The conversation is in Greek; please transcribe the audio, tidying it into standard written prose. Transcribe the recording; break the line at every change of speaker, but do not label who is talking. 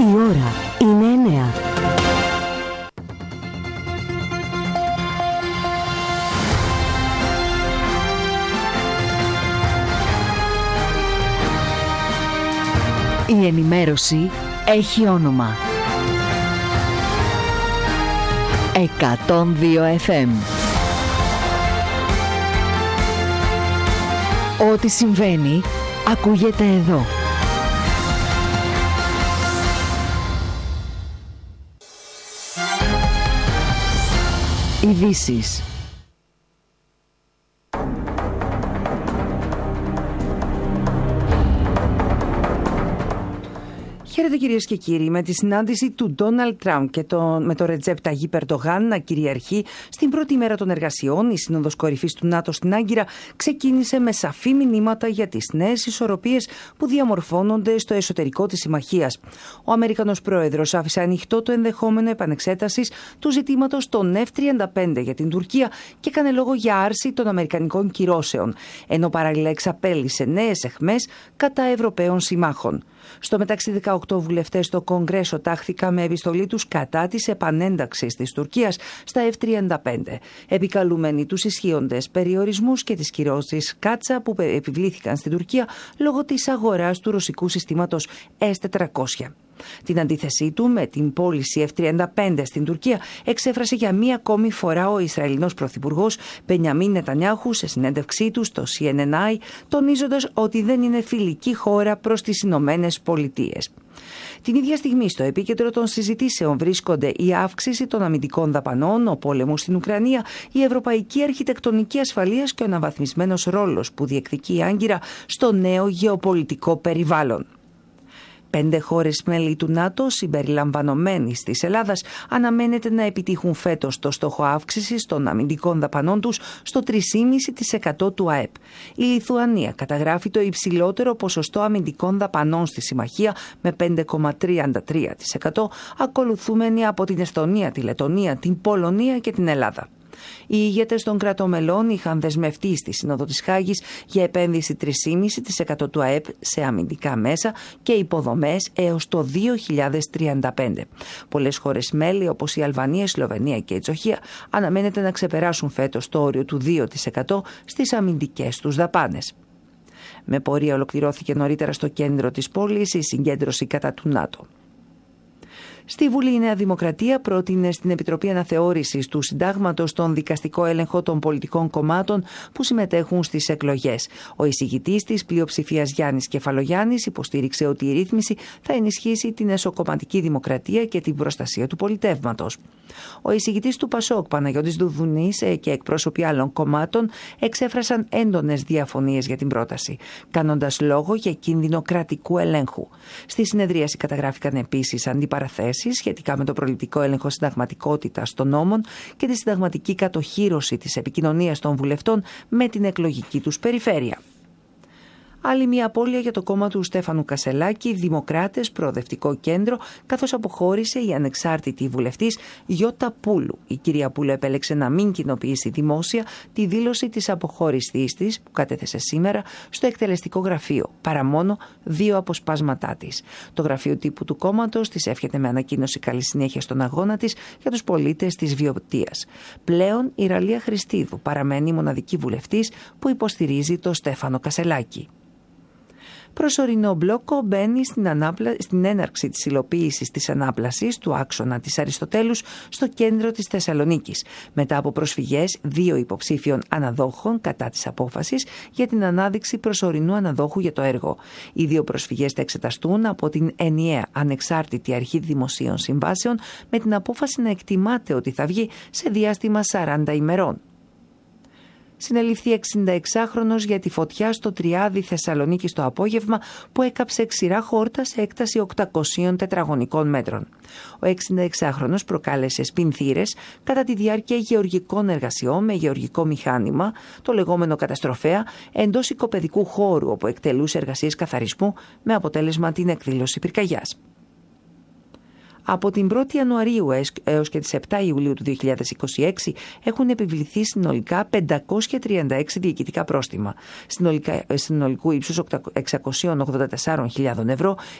Η ώρα είναι 9. Η ενημέρωση έχει όνομα. 102 FM. Ό,τι συμβαίνει, ακούγεται εδώ. Ειδήσεις.
Χαίρετε κυρίες και κύριοι. Με τη συνάντηση του Ντόναλντ Τραμπ και με το Ρετζέπ Ταγίπ Ερντογάν να κυριαρχεί στην πρώτη μέρα των εργασιών, η Σύνοδος Κορυφής του ΝΑΤΟ στην Άγκυρα ξεκίνησε με σαφή μηνύματα για τις νέες ισορροπίες που διαμορφώνονται στο εσωτερικό της συμμαχίας. Ο Αμερικανός πρόεδρος άφησε ανοιχτό το ενδεχόμενο επανεξέτασης του ζητήματος των F-35 για την Τουρκία και έκανε λόγο για άρση των αμερικανικών κυρώσεων, ενώ παράλληλα εξαπέλυσε νέες αιχμές κατά Ευρωπαίων συμμάχων. Στο μεταξύ, 18 βουλευτές στο Κογκρέσο τάχθηκαν με επιστολή τους κατά της επανένταξης της Τουρκίας στα F-35, επικαλούμενοι τους ισχύοντες περιορισμούς και τις κυρώσεις κάτσα που επιβλήθηκαν στην Τουρκία λόγω της αγοράς του ρωσικού συστήματος S-400. Την αντίθεσή του με την πώληση F-35 στην Τουρκία εξέφρασε για μία ακόμη φορά ο Ισραηλινός Πρωθυπουργός Μπενιαμίν Νετανιάχου σε συνέντευξή του στο CNN, τονίζοντας ότι δεν είναι φιλική χώρα προς τις Ηνωμένες Πολιτείες. Την ίδια στιγμή στο επίκεντρο των συζητήσεων βρίσκονται η αύξηση των αμυντικών δαπανών, ο πόλεμος στην Ουκρανία, η ευρωπαϊκή αρχιτεκτονική ασφαλείας και ο αναβαθμισμένος ρόλος που διεκδικεί η Άγκυρα στο νέο γεωπολιτικό περιβάλλον. 5 χώρες μέλη του ΝΑΤΟ, συμπεριλαμβανομένης της Ελλάδας, αναμένεται να επιτύχουν φέτος το στόχο αύξησης των αμυντικών δαπανών τους στο 3,5% του ΑΕΠ. Η Λιθουανία καταγράφει το υψηλότερο ποσοστό αμυντικών δαπανών στη συμμαχία με 5,33%, ακολουθούμενη από την Εστονία, τη Λετονία, την Πολωνία και την Ελλάδα. Οι ηγέτες των κρατών μελών είχαν δεσμευτεί στη Σύνοδο της Χάγης για επένδυση 3,5% του ΑΕΠ σε αμυντικά μέσα και υποδομές έως το 2035. Πολλές χώρες μέλη όπως η Αλβανία, η Σλοβενία και η Τσοχία αναμένεται να ξεπεράσουν φέτος το όριο του 2% στις αμυντικές τους δαπάνες. Με πορεία ολοκληρώθηκε νωρίτερα στο κέντρο της πόλης η συγκέντρωση κατά του ΝΑΤΟ. Στη Βουλή η Νέα Δημοκρατία πρότεινε στην Επιτροπή Αναθεώρησης του Συντάγματος τον δικαστικό έλεγχο των πολιτικών κομμάτων που συμμετέχουν στις εκλογές. Ο εισηγητής της πλειοψηφίας Γιάννης Κεφαλογιάννης υποστήριξε ότι η ρύθμιση θα ενισχύσει την εσωκομματική δημοκρατία και την προστασία του πολιτεύματος. Ο εισηγητής του ΠΑΣΟΚ Παναγιώτης Δουδουνής και εκπρόσωποι άλλων κομμάτων εξέφρασαν έντονες διαφωνίες για την πρόταση, κάνοντας λόγο για κίνδυνο κρατικού ελέγχου. Στη συνεδρίαση καταγράφηκαν επίσης αντιπαραθέσεις σχετικά με το προληπτικό έλεγχο συνταγματικότητας των νόμων και τη συνταγματική κατοχύρωση της επικοινωνίας των βουλευτών με την εκλογική τους περιφέρεια. Άλλη μια απώλεια για το κόμμα του Στέφανου Κασελάκη, Δημοκράτες, Προοδευτικό Κέντρο, καθώς αποχώρησε η ανεξάρτητη βουλευτής Γιώτα Πούλου. Η κυρία Πούλου επέλεξε να μην κοινοποιήσει δημόσια τη δήλωση της αποχώρησής της, που κατέθεσε σήμερα στο εκτελεστικό γραφείο, παρά μόνο 2 αποσπάσματά της. Το γραφείο τύπου του κόμματος της εύχεται με ανακοίνωση καλή συνέχεια στον αγώνα της για τους πολίτες της Βιωτίας. Πλέον η Ραλία Χριστίδου παραμένει η μοναδική βουλευτής που υποστηρίζει το Στέφανο Κασελάκη. Προσωρινό μπλόκο μπαίνει στην έναρξη της υλοποίησης της ανάπλασης του άξονα της Αριστοτέλους στο κέντρο της Θεσσαλονίκης, μετά από προσφυγές 2 υποψήφιων αναδόχων κατά της απόφασης για την ανάδειξη προσωρινού αναδόχου για το έργο. Οι 2 προσφυγές θα εξεταστούν από την ενιαία ανεξάρτητη αρχή δημοσίων συμβάσεων με την απόφαση να εκτιμάται ότι θα βγει σε διάστημα 40 ημερών. Συνελήφθη 66χρονος για τη φωτιά στο Τριάδι Θεσσαλονίκη το απόγευμα που έκαψε ξηρά χόρτα σε έκταση 800 τετραγωνικών μέτρων. Ο 66χρονος προκάλεσε σπινθήρες κατά τη διάρκεια γεωργικών εργασιών με γεωργικό μηχάνημα, το λεγόμενο καταστροφέα, εντός οικοπαιδικού χώρου όπου εκτελούσε εργασίες καθαρισμού με αποτέλεσμα την εκδήλωση πυρκαγιάς. Από την 1η Ιανουαρίου έως και τις 7 Ιουλίου του 2026 έχουν επιβληθεί συνολικά 536 διοικητικά πρόστιμα. Συνολικού ύψους 684.000 ευρώ